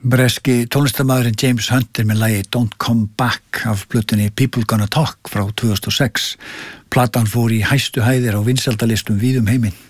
Breski tónlistarmaðurinn James Hunt með lagi Don't Come Back af plötunni People Gonna Talk frá 2006. Platan fór í hæstu hæðir á vinsældalistum víðum heiminn.